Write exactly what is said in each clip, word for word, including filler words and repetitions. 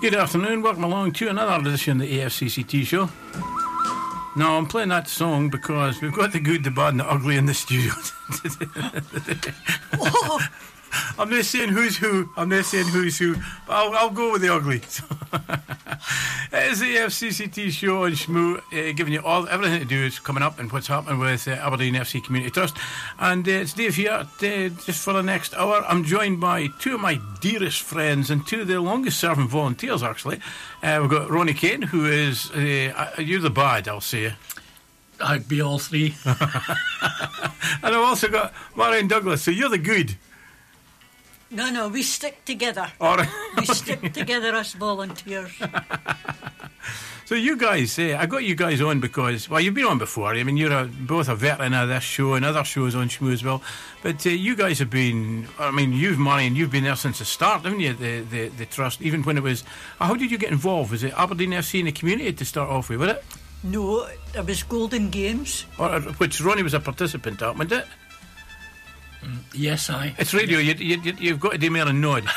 Good afternoon, welcome along to another edition of the A F C C T show. Now, I'm playing that song because we've got the good, the bad and the ugly in the studio. Oh. I'm not saying who's who, I'm not saying who's who, but I'll, I'll go with the ugly. It's the A F C C T show on Shmoo, uh, giving you all everything to do is coming up and what's happening with uh, Aberdeen F C Community Trust. And uh, it's Dave here, uh, just for the next hour. I'm joined by two of my dearest friends and two of the longest serving volunteers, actually. Uh, we've got Ronnie Kane, who is, uh, you're the bad, I'll say. I'd be all three. And I've also got Marion Douglas, so you're the good. No, no, we stick together. All right. We stick together, us volunteers. So you guys, uh, I got you guys on because, well, you've been on before. I mean, you're a, both a veteran of this show and other shows on Shmoo as well. But uh, you guys have been, I mean, you've, Marion, you've been there since the start, haven't you, the, the, the trust, even when it was, how did you get involved? Was it Aberdeen F C in the community to start off with, was it? No, it was Golden Games. Or, which Ronnie was a participant at, wasn't it? Mm, yes, I. It's radio, you, you, you've got to do more than nod.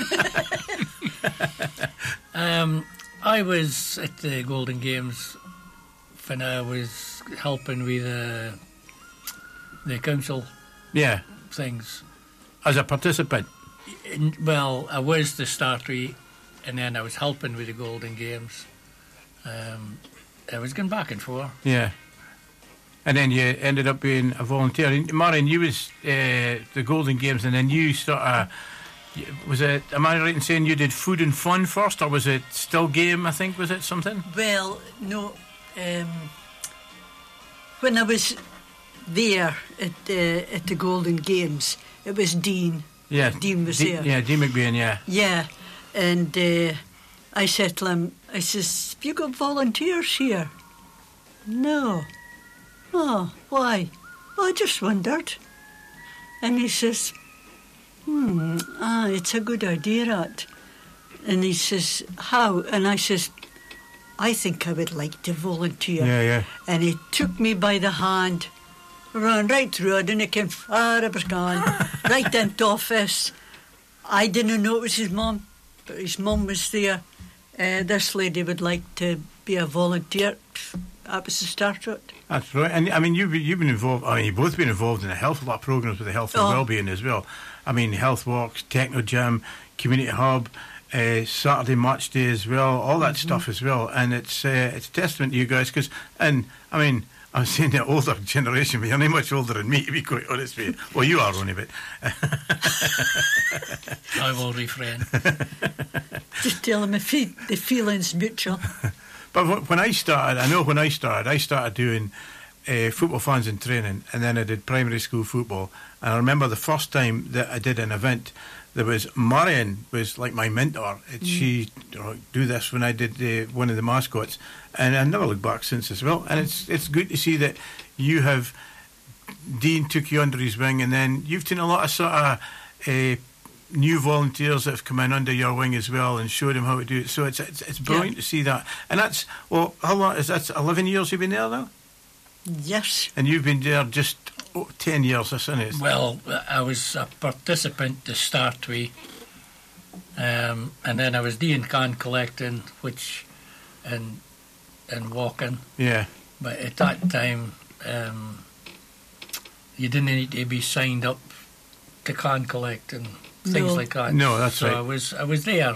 um, I was at the Golden Games when I was helping with uh, the council Yeah. things. As a participant? In, well, I was the starter, and then I was helping with the Golden Games. Um, I was going back and forth. Yeah. And then you ended up being a volunteer. And Marion, you was uh, the Golden Games, and then you sort of, was it, am I right in saying you did food and fun first, or was it still game, I think, was it something? Well, no, um, when I was there at the, at the Golden Games, it was Dean. Yeah. Dean was D- there. Yeah, Dean McBain, yeah. Yeah, and uh, I said to him, I says, have you got volunteers here? No. Oh, why? Oh, I just wondered. And he says, hmm, ah, it's a good idea, that. And he says, how? And I says, I think I would like to volunteer. Yeah, yeah. And he took me by the hand, ran right through. I didn't care far I was gone, right into office. I didn't know it was his mum, but his mum was there. Uh, this lady would like to be a volunteer. That was the start of it. That's right. And I mean, you've been, you've been involved, I mean, you've both been involved in a health, a lot of programmes with the health and Oh. wellbeing as well. I mean, health walks, techno gym, community hub, uh, Saturday match day as well, all that mm-hmm. stuff as well. And it's uh, it's a testament to you guys because, and I mean, I'm saying the older generation, but you're not much older than me, to be quite honest with you. Well, you are, Ronnie, but I will refrain. Just tell him if he, the feeling's mutual. But when I started, I know when I started, I started doing uh, football fans in training, and then I did primary school football. And I remember the first time that I did an event, there was Marion was like my mentor. Mm. She you know, do this when I did uh, one of the mascots, and I never looked back since as well. And it's it's good to see that you have Dean took you under his wing, and then you've done a lot of sort of. Uh, new volunteers that have come in under your wing as well and showed them how to do it. So it's it's, it's brilliant yeah. to see that. And that's, well, how long is that? eleven years you've been there now? Yes. And you've been there just oh, ten years, isn't it? Well, I was a participant to start with, um, and then I was doing can collecting, which, and and walking. Yeah. But at that time, um, you didn't need to be signed up to can collect and things no. like that. No, that's so right. I was I was there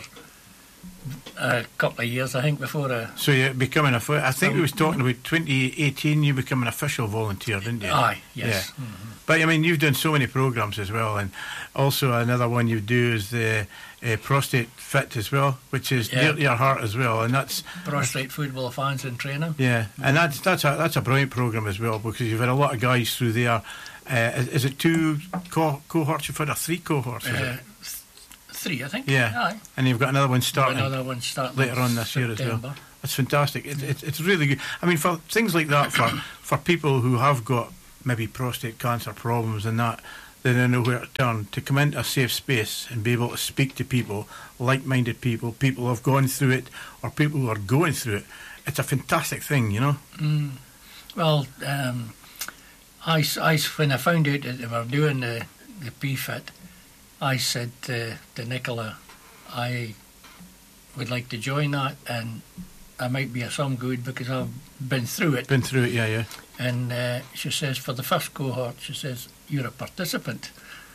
a couple of years, I think, before I... So you're becoming a... I think um, we was talking about twenty eighteen, you become an official volunteer, didn't you? Aye, yes. Yeah. Mm-hmm. But, I mean, you've done so many programmes as well, and also another one you do is the uh, Prostate Fit as well, which is yeah. near to your heart as well, and that's... Prostate football fans in training. Yeah, and that's, that's, a, that's a brilliant programme as well, because you've had a lot of guys through there. Uh, is, is it two co- cohorts you've had, or three cohorts? Is Uh, it? Three, I think. Yeah, Aye. and you've got another one starting Another one starting later on this year as September. well. That's fantastic. It, it, it's really good. I mean, for things like that, for for people who have got maybe prostate cancer problems and that, they don't know where to turn, to come into a safe space and be able to speak to people, like-minded people, people who have gone through it, or people who are going through it. It's a fantastic thing, you know. Mm. Well, um, I, I, when I found out that they were doing the, the P F I T, I said to, to Nicola, I would like to join that, and I might be of some good because I've been through it. Been through it, yeah, yeah. And uh, she says, for the first cohort, she says, you're a participant.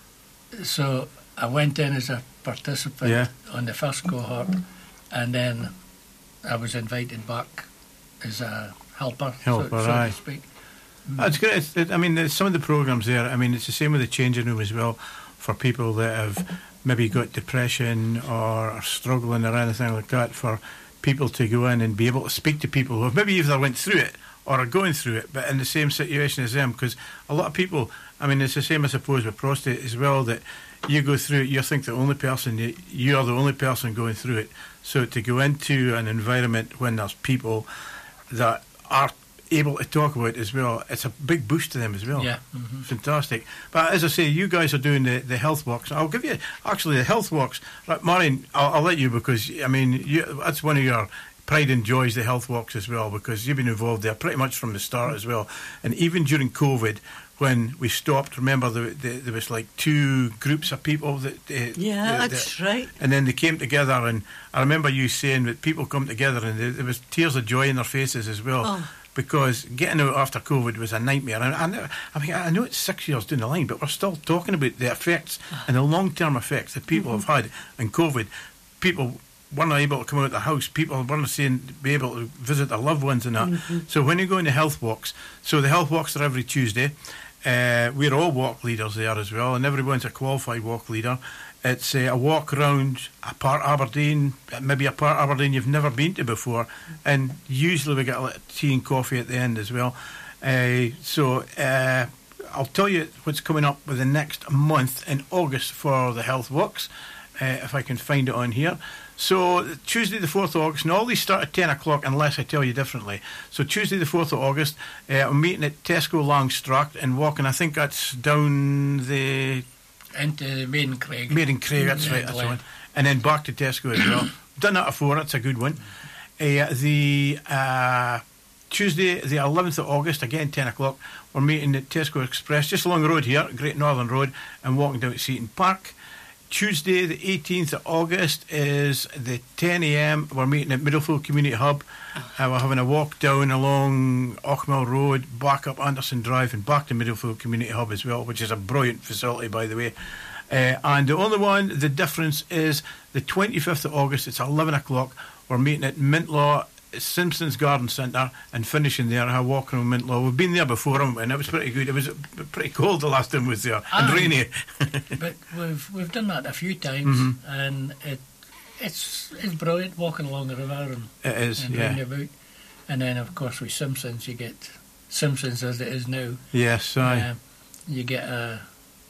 So I went in as a participant Yeah. on the first cohort, and then I was invited back as a helper, Helper, so, so aye. to speak. That's great. It's, it, I mean, there's some of the programmes there, I mean, it's the same with the changing room as well, for people that have maybe got depression or are struggling or anything like that, for people to go in and be able to speak to people who have maybe either went through it or are going through it, but in the same situation as them. Because a lot of people, I mean, it's the same, I suppose, with prostate as well, that you go through it, you think the only person, you, you are the only person going through it. So to go into an environment when there's people that are able to talk about it as well, it's a big boost to them as well. Yeah. Mm-hmm. Fantastic. But as I say, you guys are doing the, the health walks. I'll give you, actually, the health walks. Right, Maureen, I'll, I'll let you, because, I mean, you, that's one of your pride and joys, the health walks as well, because you've been involved there pretty much from the start as well. And even during COVID, when we stopped, remember the, the, there was like two groups of people that uh, Yeah, the, that's the, right. and then they came together, and I remember you saying that people come together and there, there was tears of joy in their faces as well. Oh. Because getting out after COVID was a nightmare. And I, know, I mean, I know it's six years down the line, but we're still talking about the effects and the long-term effects that people mm-hmm. have had in COVID. People weren't able to come out of the house. People weren't saying be able to visit their loved ones and that. Mm-hmm. So when you go into health walks, so the health walks are every Tuesday. Uh, we're all walk leaders there as well, and everyone's a qualified walk leader. It's uh, a walk around a part of Aberdeen, maybe a part of Aberdeen you've never been to before, and usually we get a little tea and coffee at the end as well. Uh, so uh, I'll tell you what's coming up with the next month in August for the health walks, uh, if I can find it on here. So Tuesday the fourth of August, and all these start at ten o'clock unless I tell you differently. So Tuesday the fourth of August, uh, I'm meeting at Tesco Langstracht and walking, I think that's down the... Into Maiden Craig. Maiden Craig, that's yeah, right, that's the one. And then back to Tesco as well. Done that before, that's a good one. Uh, the uh, Tuesday, the eleventh of August, again ten o'clock, we're meeting at Tesco Express, just along the road here, Great Northern Road, and walking down to Seaton Park. Tuesday, the eighteenth of August, is the ten a m. We're meeting at Middlefield Community Hub. Uh, we're having a walk down along Auchmill Road, back up Anderson Drive, and back to Middlefield Community Hub as well, which is a brilliant facility, by the way. Uh, and the only one, the difference is the twenty-fifth of August, it's eleven o'clock. We're meeting at Mintlaw Simpson's Garden Centre and finishing there. I walk around Mintlaw. We've been there before, and it was pretty good. It was pretty cold the last time we was there, Aye. and rainy. But we've we've done that a few times, mm-hmm. and it it's it's brilliant walking along the river and it is, and yeah. about. And then of course with Simpsons, you get Simpsons as it is now. Yes, aye. Uh, you get a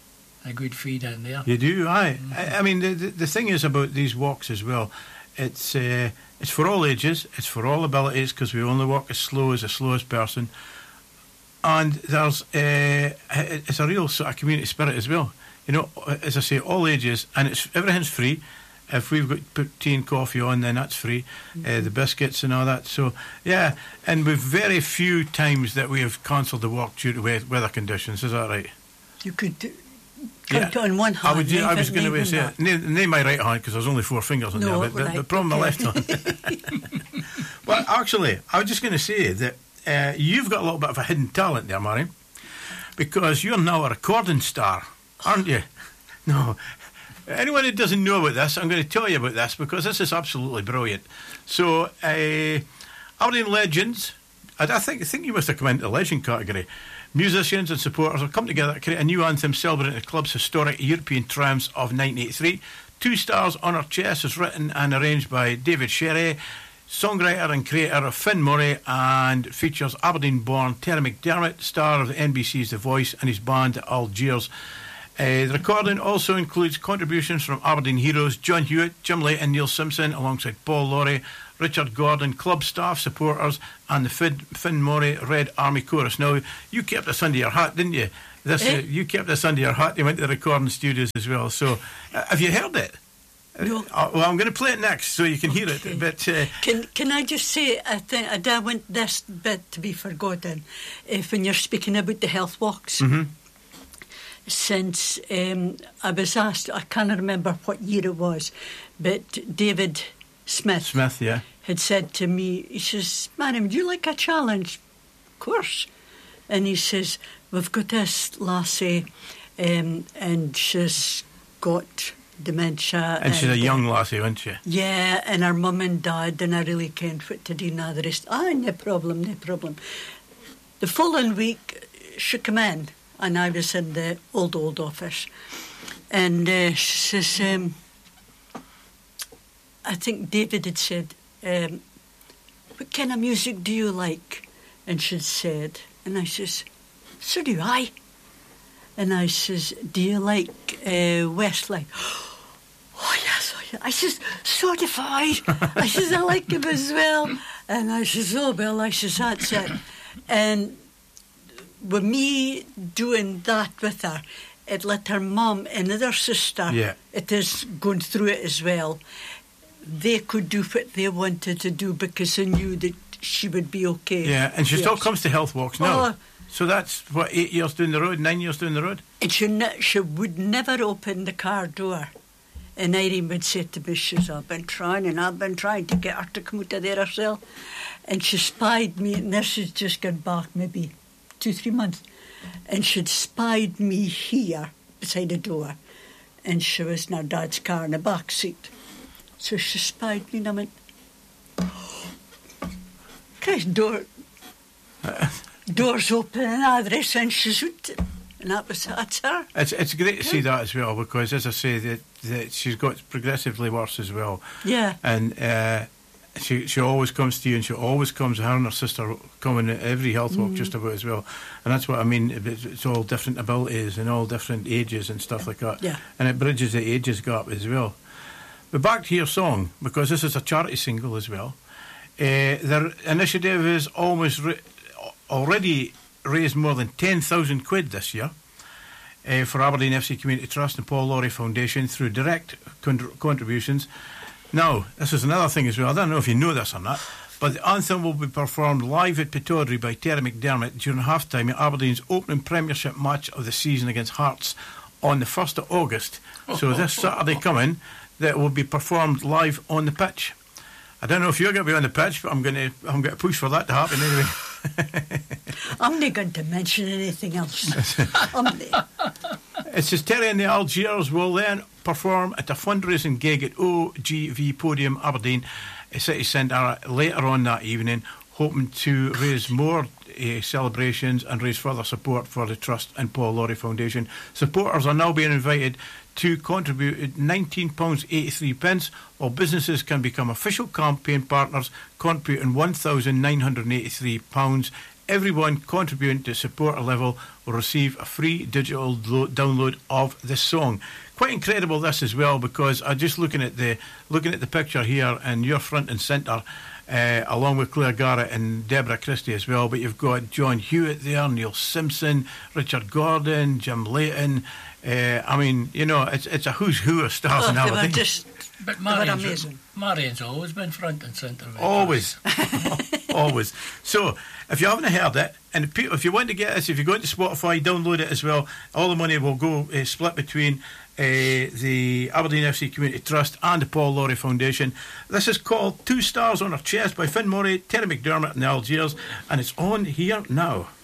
a good feed in there. You do, aye. Mm-hmm. I, I mean, the, the the thing is about these walks as well. It's uh, it's for all ages. It's for all abilities, because we only walk as slow as the slowest person. And there's uh, it's a real sort of community spirit as well. You know, as I say, all ages, and it's everything's free. If we've got put tea and coffee on, then that's free. Mm-hmm. Uh, the biscuits and all that. So yeah, and with very few times that we have cancelled the walk due to weather conditions. Is that right? You could do, count Yeah. on one hand. I, would, I was even- going to even say that. it. Name, name my right hand, because there's only four fingers on No, there. But the, right, the problem okay. my left hand. Well, actually, I was just going to say that uh, you've got a little bit of a hidden talent there, Marion, because you're now a recording star, aren't you? No. Anyone who doesn't know about this, I'm going to tell you about this, because this is absolutely brilliant. So, uh, Aberdeen Legends, I, I think I think you must have come into the legend category. Musicians and supporters have come together to create a new anthem celebrating the club's historic European triumphs of nineteen eighty-three. Two Stars on Our Chest is written and arranged by David Sherry, songwriter and creator of Finn Murray, and features Aberdeen-born Terry McDermott, star of the N B C's The Voice, and his band Algiers. Uh, the recording also includes contributions from Aberdeen heroes John Hewitt, Jim Layton, Neil Simpson, alongside Paul Laurie, Richard Gordon, club staff, supporters, and the Finn, Finn Murray Red Army Chorus. Now, you kept this under your hat, didn't you? This Eh? uh, you kept this under your hat. You went to the recording studios as well. So, uh, have you heard it? No. Uh, well, I'm going to play it next so you can hear Okay. it. But uh, Can can I just say, I think I don't want this bit to be forgotten. If when you're speaking about the health walks, mm-hmm. since um, I was asked, I can't remember what year it was, but David Smith, Smith, yeah. had said to me, he says, Marion, would you like a challenge? Of course. And he says, we've got this lassie, um, and she's got dementia. And she's a uh, young lassie, isn't she? Yeah, and her mum and dad, and I really can't what to do now the rest. Ah, no problem, no problem. The following week, she came in, and I was in the old, old office. And uh, she says, um, I think David had said, um, what kind of music do you like? And she'd said, and I says, so do I. And I says, do you like uh, Westlife? Oh, yes, oh, yes. I says, so do I. I says, I like him as well. And I says, oh, well, I says, that's it. And with me doing that with her, it let her mum and other sister, yeah. it is going through it as well, they could do what they wanted to do because they knew that she would be okay. Yeah, and she yes. still comes to health walks now. Oh, so that's, what, eight years down the road, nine years down the road? and she, ne- she would never open the car door. And Irene would say to me, she says, I've been trying and I've been trying to get her to come out of there herself. And she spied me, and this has just gone back maybe two, three months. And she'd spied me here beside the door. And she was in her dad's car in the back seat. So she spied me and I went, okay, door, doors open and address, and she's out. And that was, that's her. It's it's great to see that as well, because as I say, that, that she's got progressively worse as well. Yeah. And uh, she she always comes to you, and she always comes, her and her sister coming at every health walk Mm. just about as well. And that's what I mean, it's, it's all different abilities and all different ages and stuff like that. Yeah. And it bridges the ages gap as well. But back to your song, because this is a charity single as well. Uh, their initiative has almost ra- already raised more than ten thousand quid this year uh, for Aberdeen F C Community Trust and Paul Laurie Foundation through direct con- contributions. Now, this is another thing as well. I don't know if you know this or not, but the anthem will be performed live at Pittodrie by Terry McDermott during half-time at Aberdeen's opening Premiership match of the season against Hearts on the first of August. So this Saturday coming, that will be performed live on the pitch. I don't know if you're going to be on the pitch, but I'm going to I'm going to push for that to happen anyway. I'm not going to mention anything else. I'm not. It says Terry and the Algiers will then perform at a fundraising gig at O G V Podium Aberdeen City Centre later on that evening, hoping to raise more uh, celebrations and raise further support for the Trust and Paul Laurie Foundation. Supporters are now being invited to contribute nineteen pounds eighty-three, while businesses can become official campaign partners, contributing one thousand nine hundred eighty-three pounds. Everyone contributing to support a level will receive a free digital lo- download of this song. Quite incredible this as well, because I'm just looking at the looking at the picture here, and you're front and centre, uh, along with Claire Garrett and Deborah Christie as well. But you've got John Hewitt there, Neil Simpson, Richard Gordon, Jim Layton. Uh, I mean, you know, it's it's a who's who of stars Oh, in they were Aberdeen. just But they were Marion's, amazing. Marion's always been front and centre. with Always. Always. So, if you haven't heard it, and if you- if you want to get this, if you go into Spotify, download it as well. All the money will go uh, split between uh, the Aberdeen F C Community Trust and the Paul Laurie Foundation. This is called Two Stars on Her Chest by Finn Murray, Terry McDermott and the Algiers, and it's on here now.